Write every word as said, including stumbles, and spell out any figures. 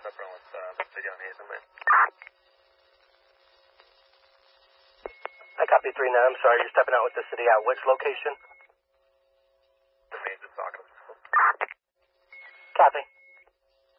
Stepping on with uh, City on Hazen, man. I copy three nine. I'm sorry, you're stepping out with the city at which location? The main just talking. Copy.